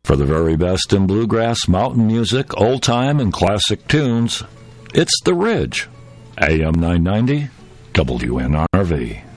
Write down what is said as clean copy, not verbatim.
For the very best in bluegrass, mountain music, old-time, and classic tunes, it's The Ridge. AM 990, WNRV.